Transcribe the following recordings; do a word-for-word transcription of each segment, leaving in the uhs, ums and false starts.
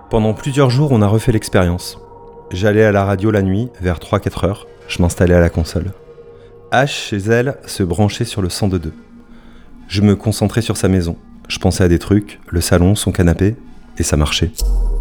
Pendant plusieurs jours, on a refait l'expérience. J'allais à la radio la nuit, vers trois à quatre heures, je m'installais à la console. H, chez elle, se branchait sur le cent deux virgule deux. Je me concentrais sur sa maison. Je pensais à des trucs, le salon, son canapé, et ça marchait.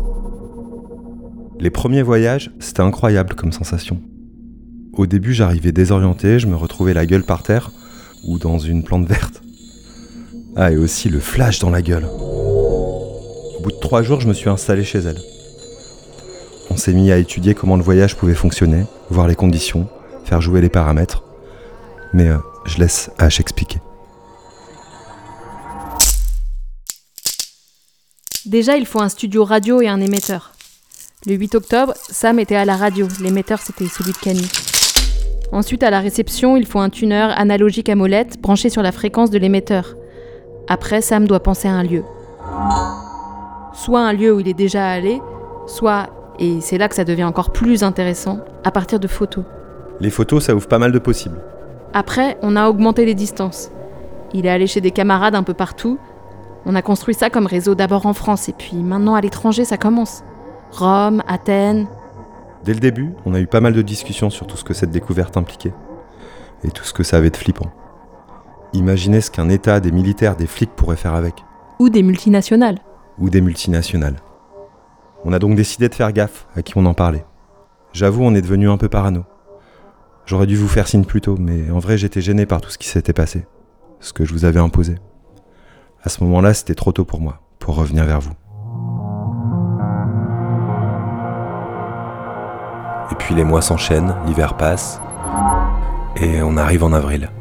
Les premiers voyages, c'était incroyable comme sensation. Au début, j'arrivais désorienté, je me retrouvais la gueule par terre, ou dans une plante verte. Ah, et aussi le flash dans la gueule. Au bout de trois jours, je me suis installé chez elle. On s'est mis à étudier comment le voyage pouvait fonctionner, voir les conditions, faire jouer les paramètres. Mais euh, je laisse H expliquer. Déjà, il faut un studio radio et un émetteur. Le huit octobre, Sam était à la radio, l'émetteur c'était celui de Camille. Ensuite, à la réception, il faut un tuner analogique à molette branché sur la fréquence de l'émetteur. Après, Sam doit penser à un lieu. Soit un lieu où il est déjà allé, soit, et c'est là que ça devient encore plus intéressant, à partir de photos. Les photos, ça ouvre pas mal de possibles. Après, on a augmenté les distances. Il est allé chez des camarades un peu partout. On a construit ça comme réseau d'abord en France, et puis maintenant à l'étranger, ça commence. Rome, Athènes... Dès le début, on a eu pas mal de discussions sur tout ce que cette découverte impliquait. Et tout ce que ça avait de flippant. Imaginez ce qu'un État, des militaires, des flics pourraient faire avec. Ou des multinationales. Ou des multinationales. On a donc décidé de faire gaffe à qui on en parlait. J'avoue, on est devenu un peu parano. J'aurais dû vous faire signe plus tôt, mais en vrai, j'étais gêné par tout ce qui s'était passé. Ce que je vous avais imposé. À ce moment-là, c'était trop tôt pour moi, pour revenir vers vous. Et puis les mois s'enchaînent, l'hiver passe, et on arrive en avril.